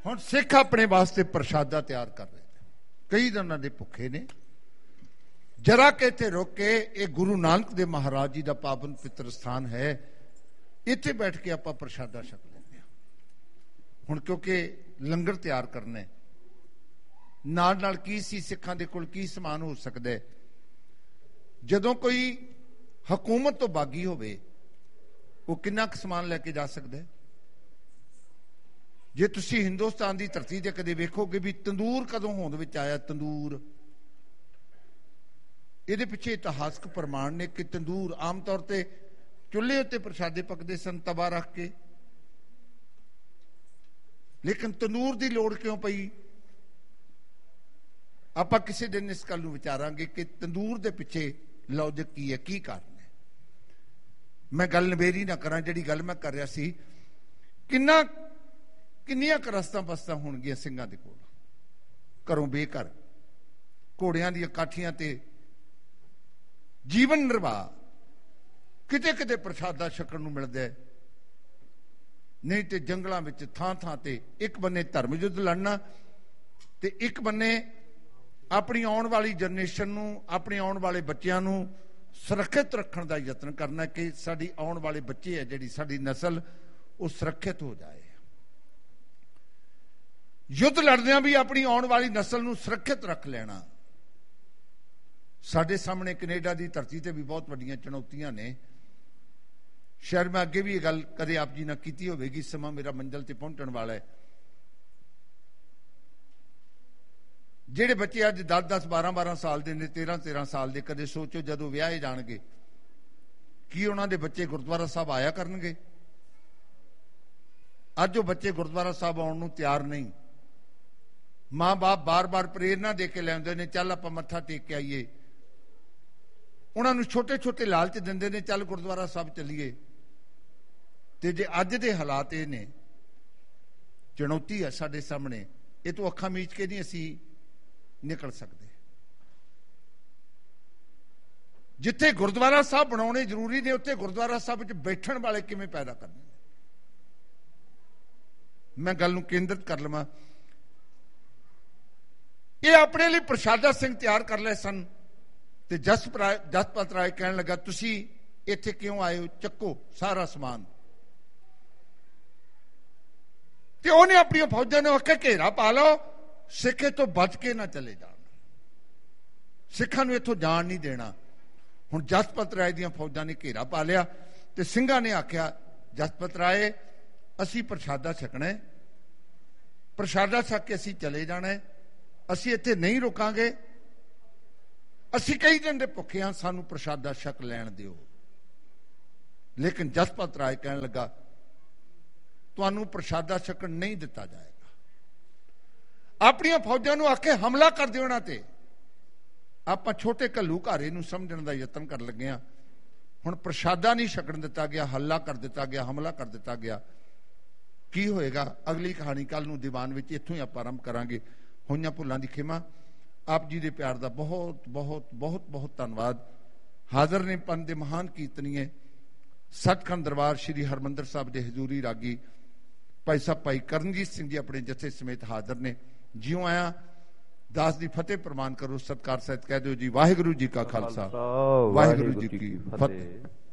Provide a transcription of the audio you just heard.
ਹੁਣ ਸਿੱਖ ਆਪਣੇ ਵਾਸਤੇ ਪ੍ਰਸ਼ਾਦਾ ਤਿਆਰ ਕਰ ਰਹੇ ਨੇ, ਕਈ ਦਿਨਾਂ ਦੇ ਭੁੱਖੇ ਨੇ। ਜਰਾ ਕਿ ਇੱਥੇ ਰੁਕ ਕੇ, ਇਹ ਗੁਰੂ ਨਾਨਕ ਦੇਵ ਮਹਾਰਾਜ ਜੀ ਦਾ ਪਾਵਨ ਪਿੱਤਰ ਸਥਾਨ ਹੈ, ਇੱਥੇ ਬੈਠ ਕੇ ਆਪਾਂ ਪ੍ਰਸ਼ਾਦਾ ਛਕ ਲੈਂਦੇ ਹਾਂ। ਹੁਣ ਕਿਉਂਕਿ ਲੰਗਰ ਤਿਆਰ ਕਰਨਾ, ਨਾਲ ਨਾਲ ਕੀ ਸੀ ਸਿੱਖਾਂ ਦੇ ਕੋਲ ਕੀ ਸਮਾਨ ਹੋ ਸਕਦਾ ਹੈ। ਜਦੋਂ ਕੋਈ ਹਕੂਮਤ ਤੋਂ ਬਾਗੀ ਹੋਵੇ, ਉਹ ਕਿੰਨਾ ਕੁ ਸਮਾਨ ਲੈ ਕੇ ਜਾ ਸਕਦਾ ਹੈ। ਜੇ ਤੁਸੀਂ ਹਿੰਦੁਸਤਾਨ ਦੀ ਧਰਤੀ ਤੇ ਕਦੇ ਵੇਖੋਗੇ ਵੀ ਤੰਦੂਰ ਕਦੋਂ ਹੋਂਦ ਵਿੱਚ ਆਇਆ, ਤੰਦੂਰ, ਇਹਦੇ ਪਿੱਛੇ ਇਤਿਹਾਸਕ ਪ੍ਰਮਾਣ ਨੇ ਕਿ ਤੰਦੂਰ ਆਮ ਤੌਰ ਤੇ ਚੁੱਲ੍ਹੇ ਉੱਤੇ ਪ੍ਰਸ਼ਾਦੇ ਪੱਕਦੇ ਸਨ ਤਵਾ ਰੱਖ ਕੇ, ਲੇਕਿਨ ਤੰਦੂਰ ਦੀ ਲੋੜ ਕਿਉਂ ਪਈ? ਆਪਾਂ ਕਿਸੇ ਦਿਨ ਇਸ ਗੱਲ ਨੂੰ ਵਿਚਾਰਾਂਗੇ ਕਿ ਤੰਦੂਰ ਦੇ ਪਿੱਛੇ ਲੌਜਿਕ ਕੀ ਹੈ, ਕੀ ਕਾਰਨ ਹੈ। ਮੈਂ ਗੱਲ ਨਵੇਰੀ ਨਾ ਕਰਾਂ, ਜਿਹੜੀ ਗੱਲ ਮੈਂ ਕਰ ਰਿਹਾ ਸੀ, ਕਿੰਨੀਆਂ ਕਰਸਤਾਂ ਬਸਤਾਂ ਹੋਣਗੀਆਂ ਸਿੰਘਾਂ ਦੇ ਕੋਲ, ਘਰੋਂ ਬੇਘਰ, ਘੋੜਿਆਂ ਦੀਆਂ ਕਾਠੀਆਂ ਤੇ ਜੀਵਨ ਨਿਰਵਾਹ, ਕਿਤੇ ਕਿਤੇ ਪ੍ਰਸ਼ਾਦਾ ਛਕਣ ਨੂੰ ਮਿਲਦਾ ਹੈ, ਨਹੀਂ ਤੇ ਜੰਗਲਾਂ ਵਿੱਚ ਥਾਂ ਥਾਂ ਤੇ ਇੱਕ ਬੰਨੇ ਧਰਮ ਯੁੱਧ ਲੜਨਾ ਤੇ ਇੱਕ ਬੰਨੇ ਆਪਣੀ ਆਉਣ ਵਾਲੀ ਜਨਰੇਸ਼ਨ ਨੂੰ, ਆਪਣੇ ਆਉਣ ਵਾਲੇ ਬੱਚਿਆਂ ਨੂੰ ਸੁਰੱਖਿਅਤ ਰੱਖਣ ਦਾ ਯਤਨ ਕਰਨਾ ਕਿ ਸਾਡੀ ਆਉਣ ਵਾਲੇ ਬੱਚੇ ਹੈ, ਜਿਹੜੀ ਸਾਡੀ ਨਸਲ, ਉਹ ਸੁਰੱਖਿਅਤ ਹੋ ਜਾਏ। ਯੁੱਧ ਲੜਦਿਆਂ ਵੀ ਆਪਣੀ ਆਉਣ ਵਾਲੀ ਨਸਲ ਨੂੰ ਸੁਰੱਖਿਅਤ ਰੱਖ ਲੈਣਾ। ਸਾਡੇ ਸਾਹਮਣੇ ਕੈਨੇਡਾ ਦੀ ਧਰਤੀ ਤੇ ਵੀ ਬਹੁਤ ਵੱਡੀਆਂ ਚੁਣੌਤੀਆਂ ਨੇ। ਸ਼ਾਇਦ ਮੈਂ ਅੱਗੇ ਵੀ ਇਹ ਗੱਲ ਕਦੇ ਆਪ ਜੀ ਨਾਲ ਕੀਤੀ ਹੋਵੇਗੀ, ਸਮਾਂ ਮੇਰਾ ਮੰਜ਼ਿਲ ਤੇ ਪਹੁੰਚਣ ਵਾਲਾ ਹੈ। ਜਿਹੜੇ ਬੱਚੇ ਅੱਜ 10-10, 12-12 ਸਾਲ ਦੇ ਨੇ, 13-13 ਸਾਲ ਦੇ, ਕਦੇ ਸੋਚੋ ਜਦੋਂ ਵਿਆਹੇ ਜਾਣਗੇ ਕੀ ਉਹਨਾਂ ਦੇ ਬੱਚੇ ਗੁਰਦੁਆਰਾ ਸਾਹਿਬ ਆਇਆ ਕਰਨਗੇ? ਅੱਜ ਉਹ ਬੱਚੇ ਗੁਰਦੁਆਰਾ ਸਾਹਿਬ ਆਉਣ ਨੂੰ ਤਿਆਰ ਨਹੀਂ। ਮਾਂ ਬਾਪ ਬਾਰ-ਬਾਰ ਪ੍ਰੇਰਨਾ ਦੇ ਕੇ ਲੈਂਦੇ ਨੇ, ਚੱਲ ਆਪਾਂ ਮੱਥਾ ਟੇਕ ਕੇ ਆਈਏ। ਉਹਨਾਂ ਨੂੰ ਛੋਟੇ-ਛੋਟੇ ਲਾਲਚ ਦਿੰਦੇ ਨੇ, ਚੱਲ ਗੁਰਦੁਆਰਾ ਸਾਹਿਬ ਚੱਲੀਏ। ਤੇ ਜੇ ਅੱਜ ਦੇ ਹਾਲਾਤ ਇਹ ਨੇ, ਚੁਣੌਤੀ ਹੈ ਸਾਡੇ ਸਾਹਮਣੇ, ਇਹ ਤੋਂ ਅੱਖਾਂ ਮੀਚ ਕੇ ਨਹੀਂ ਅਸੀਂ ਨਿਕਲ ਸਕਦੇ। ਜਿੱਥੇ ਗੁਰਦੁਆਰਾ ਸਾਹਿਬ ਬਣਾਉਣੇ ਜ਼ਰੂਰੀ ਨੇ, ਉੱਥੇ ਗੁਰਦੁਆਰਾ ਸਾਹਿਬ ਵਿੱਚ ਬੈਠਣ ਵਾਲੇ ਕਿਵੇਂ ਪੈਦਾ ਕਰਨੇ? ਮੈਂ ਗੱਲ ਨੂੰ ਕੇਂਦਰਿਤ ਕਰ ਲਵਾਂ। ਇਹ ਆਪਣੇ ਲਈ ਪ੍ਰਸ਼ਾਦਾ ਸਿੰਘ ਤਿਆਰ ਕਰ ਲਏ ਸਨ ਤੇ ਜਸਪਤ ਰਾਏ ਕਹਿਣ ਲੱਗਾ, ਤੁਸੀਂ ਇੱਥੇ ਕਿਉਂ ਆਏ ਹੋ? ਚੱਕੋ ਸਾਰਾ ਸਮਾਨ। ਤੇ ਉਹਨੇ ਆਪਣੀਆਂ ਫੌਜਾਂ ਨੂੰ ਆਖਿਆ, ਘੇਰਾ ਪਾ ਲਓ, ਸਿੱਖ ਇੱਥੋਂ ਬਚ ਕੇ ਨਾ ਚਲੇ ਜਾਣ, ਸਿੱਖਾਂ ਨੂੰ ਇੱਥੋਂ ਜਾਣ ਨਹੀਂ ਦੇਣਾ। ਹੁਣ ਜਸਪਤ ਰਾਏ ਦੀਆਂ ਫੌਜਾਂ ਨੇ ਘੇਰਾ ਪਾ ਲਿਆ ਤੇ ਸਿੰਘਾਂ ਨੇ ਆਖਿਆ, ਜਸਪਤ ਰਾਏ, ਅਸੀਂ ਪ੍ਰਸ਼ਾਦਾ ਛਕਣਾ, ਪ੍ਰਸ਼ਾਦਾ ਛਕ ਕੇ ਅਸੀਂ ਚਲੇ ਜਾਣਾ, ਅਸੀਂ ਇੱਥੇ ਨਹੀਂ ਰੁਕਾਂਗੇ, ਅਸੀਂ ਕਈ ਦਿਨ ਦੇ ਭੁੱਖੇ ਹਾਂ, ਸਾਨੂੰ ਪ੍ਰਸ਼ਾਦਾ ਛਕ ਲੈਣ ਦਿਓ। ਲੇਕਿਨ ਜਸਪਤ ਰਾਏ ਕਹਿਣ ਲੱਗਾ, ਤੁਹਾਨੂੰ ਪ੍ਰਸ਼ਾਦਾ ਛਕਣ ਨਹੀਂ ਦਿੱਤਾ ਜਾਏਗਾ। ਆਪਣੀਆਂ ਫੌਜਾਂ ਨੂੰ ਆਖੇ ਹਮਲਾ ਕਰ ਦਿਓ ਉਹਨਾਂ ਤੇ। ਆਪਾਂ ਛੋਟੇ ਘੱਲੂ ਘਾਰੇ ਨੂੰ ਸਮਝਣ ਦਾ ਯਤਨ ਕਰਨ ਲੱਗੇ ਹਾਂ। ਹੁਣ ਪ੍ਰਸ਼ਾਦਾ ਨਹੀਂ ਛਕਣ ਦਿੱਤਾ ਗਿਆ, ਹੱਲਾ ਕਰ ਦਿੱਤਾ ਗਿਆ, ਹਮਲਾ ਕਰ ਦਿੱਤਾ ਗਿਆ। ਕੀ ਹੋਏਗਾ? ਅਗਲੀ ਕਹਾਣੀ ਕੱਲ ਨੂੰ ਦੀਵਾਨ ਵਿੱਚ ਇੱਥੋਂ ਹੀ ਆਪਾਂ ਆਰੰਭ ਕਰਾਂਗੇ। ਹੋਈਆਂ ਭੁੱਲਾਂ ਦੀ ਖਿਮਾ। ਆਪ ਜੀ ਦੇ ਪਿਆਰ ਦਾ ਬਹੁਤ ਬਹੁਤ ਬਹੁਤ ਬਹੁਤ ਧੰਨਵਾਦ। ਹਾਜ਼ਰ ਨੇ ਪੰਥ ਦੇ ਮਹਾਨ ਕੀਰਤਨੀਏ, ਸੱਚਖੰਡ ਦਰਬਾਰ ਸ਼੍ਰੀ ਹਰਿਮੰਦਰ ਸਾਹਿਬ ਦੇ ਹਜ਼ੂਰੀ ਰਾਗੀ ਭਾਈ ਸਾਹਿਬ ਭਾਈ ਕਰਨਜੀਤ ਸਿੰਘ ਜੀ ਆਪਣੇ ਜਥੇ ਸਮੇਤ ਹਾਜ਼ਰ ਨੇ। ਜਿਉਂ ਆਇਆ ਦਾਸ ਦੀ ਫਤਿਹ ਪ੍ਰਵਾਨ ਕਰੋ। ਸਤਿਕਾਰ ਸਹਿਤ ਕਹਿ ਦਿਓ ਜੀ, ਵਾਹਿਗੁਰੂ ਜੀ ਕਾ ਖਾਲਸਾ, ਵਾਹਿਗੁਰੂ ਜੀ ਕੀ ਫਤਿਹ।